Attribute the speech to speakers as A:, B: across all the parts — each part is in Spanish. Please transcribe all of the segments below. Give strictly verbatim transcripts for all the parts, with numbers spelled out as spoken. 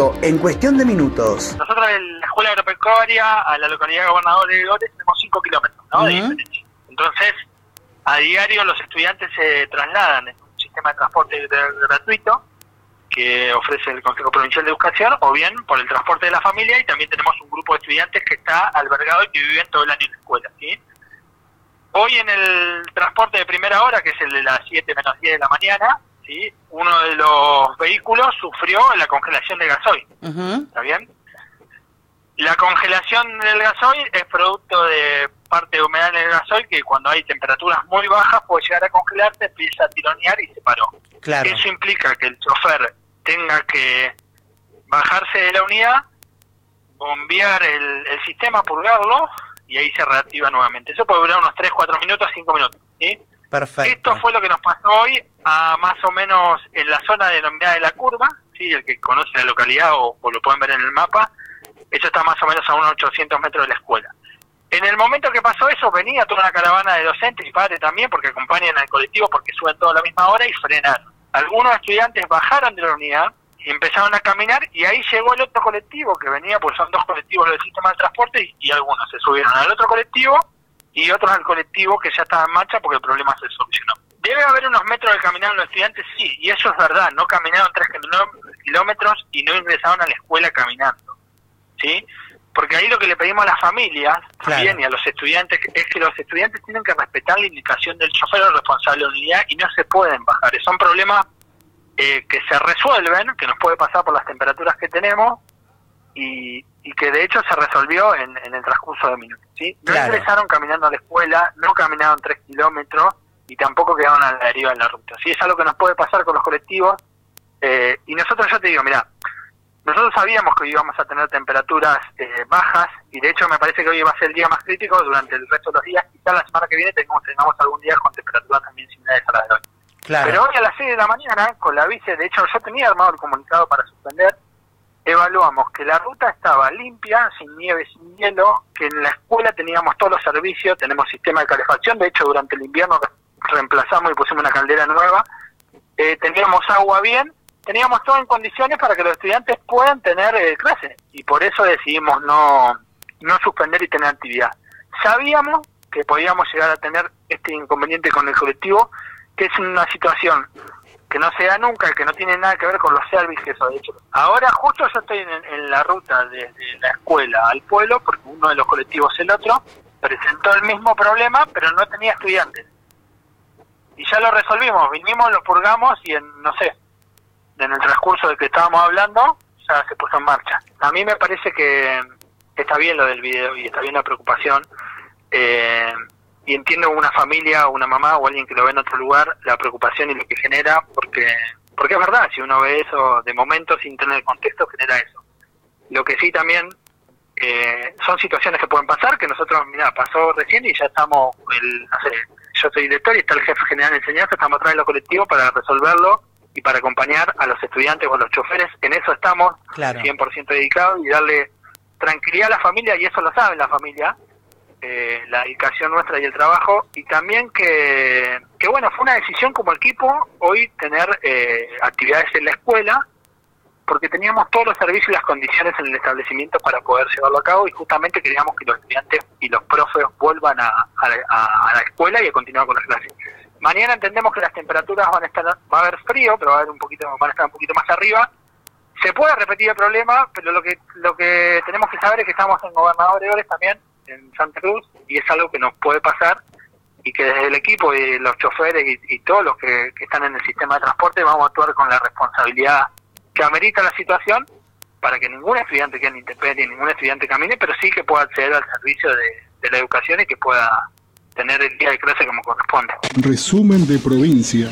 A: todo en cuestión de minutos.
B: Nosotros en la Escuela Agropecuaria, a la localidad de Gobernador de Dolores, tenemos cinco kilómetros, ¿no?
A: Uh-huh.
B: de diferencia. Entonces, a diario los estudiantes se trasladan en un sistema de transporte gratuito que ofrece el Consejo Provincial de Educación, o bien por el transporte de la familia, y también tenemos un grupo de estudiantes que está albergado y que viven todo el año en la escuela, ¿sí? Hoy en el transporte de primera hora, que es el de las siete menos diez de la mañana, ¿sí? Uno de los vehículos sufrió la congelación del gasoil, uh-huh. ¿Está bien? La congelación del gasoil es producto de parte de humedad en el gasoil, que cuando hay temperaturas muy bajas puede llegar a congelarse, empieza a tironear y se paró. Claro. Eso implica que el chofer tenga que bajarse de la unidad, bombear el, el sistema, purgarlo, y ahí se reactiva nuevamente. Eso puede durar unos tres, cuatro minutos, cinco minutos, ¿sí? Perfecto. Esto fue lo que nos pasó hoy, a más o menos en la zona denominada de La Curva, ¿sí? El que conoce la localidad o, o lo pueden ver en el mapa, eso está más o menos a unos ochocientos metros de la escuela. En el momento que pasó eso, venía toda una caravana de docentes y padres también, porque acompañan al colectivo, porque suben toda a la misma hora, y frenaron. Algunos estudiantes bajaron de la unidad y empezaron a caminar, y ahí llegó el otro colectivo que venía, pues son dos colectivos del sistema de transporte, y, y algunos se subieron al otro colectivo y otros al colectivo que ya estaba en marcha porque el problema se solucionó. Debe haber unos metros de caminar los estudiantes, sí, y eso es verdad, no caminaron tres kilómetros y no ingresaron a la escuela caminando, ¿sí? Porque ahí lo que le pedimos a las familias, claro, también, y a los estudiantes, es que los estudiantes tienen que respetar la indicación del chofer o responsable de unidad y no se pueden bajar. Son problemas eh, que se resuelven, que nos puede pasar por las temperaturas que tenemos, y, y que de hecho se resolvió en, en el transcurso de minutos, ¿sí? No claro. ingresaron caminando a la escuela, no caminaron tres kilómetros, y tampoco quedaron a la deriva en la ruta. Sí, es algo que nos puede pasar con los colectivos, eh, y nosotros, yo te digo, mirá, nosotros sabíamos que hoy íbamos a tener temperaturas eh, bajas, y de hecho me parece que hoy va a ser el día más crítico durante el resto de los días. Quizá la semana que viene tengamos, tengamos algún día con temperaturas también similares a las de hoy. Claro. Pero hoy a las seis de la mañana, con la vice, de hecho yo tenía armado el comunicado para suspender, evaluamos que la ruta estaba limpia, sin nieve, sin hielo, que en la escuela teníamos todos los servicios, tenemos sistema de calefacción, de hecho durante el invierno reemplazamos y pusimos una caldera nueva, eh, teníamos agua bien, teníamos todo en condiciones para que los estudiantes puedan tener eh, clases, y por eso decidimos no, no suspender y tener actividad. Sabíamos que podíamos llegar a tener este inconveniente con el colectivo, que es una situación que no se da nunca, que no tiene nada que ver con los servicios, de hecho. Ahora justo yo estoy en, en la ruta desde la escuela al pueblo, porque uno de los colectivos, el otro, presentó el mismo problema, pero no tenía estudiantes. Y ya lo resolvimos, vinimos, lo purgamos, y en, no sé, en el transcurso del que estábamos hablando, ya se puso en marcha. A mí me parece que está bien lo del video y está bien la preocupación, eh, y entiendo una familia, una mamá o alguien que lo ve en otro lugar, la preocupación y lo que genera, porque porque es verdad, si uno ve eso de momento sin tener contexto, genera eso. Lo que sí también eh, son situaciones que pueden pasar, que nosotros, mira, pasó recién y ya estamos, el, no sé, yo soy director y está el jefe general de enseñanza, estamos atrás de los colectivos para resolverlo y para acompañar a los estudiantes o a los choferes. En eso estamos, claro, cien por ciento dedicados, y darle tranquilidad a la familia, y eso lo saben la familia, eh, la dedicación nuestra y el trabajo, y también que, que bueno, fue una decisión como equipo hoy tener eh, actividades en la escuela, porque teníamos todos los servicios y las condiciones en el establecimiento para poder llevarlo a cabo, y justamente queríamos que los estudiantes y los profes vuelvan a, a, a la escuela y a continuar con las clases. Mañana entendemos que las temperaturas van a estar, va a haber frío, pero va a haber un poquito, van a estar un poquito más arriba. Se puede repetir el problema, pero lo que lo que tenemos que saber es que estamos en Gobernador de Dolores también, en Santa Cruz, y es algo que nos puede pasar, y que desde el equipo y los choferes y, y todos los que, que están en el sistema de transporte vamos a actuar con la responsabilidad que amerita la situación, para que ningún estudiante quede en intemperie, ningún estudiante camine, pero sí que pueda acceder al servicio de, de la educación y que pueda tener el día de clase como corresponde.
C: Resumen de provincia.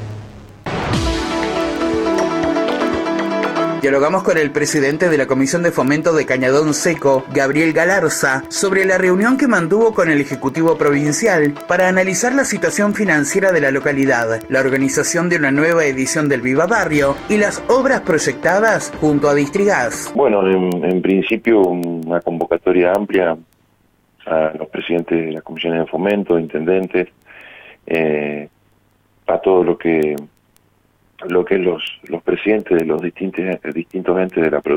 A: Dialogamos con el presidente de la Comisión de Fomento de Cañadón Seco, Gabriel Galarza, sobre la reunión que mantuvo con el Ejecutivo Provincial para analizar la situación financiera de la localidad, la organización de una nueva edición del Viva Barrio y las obras proyectadas junto a Distrigas.
D: Bueno, en, en principio una convocatoria amplia a los presidentes de las comisiones de fomento, intendentes, eh, a todo lo que lo que los los presidentes de los distintos distintos entes de la provincia.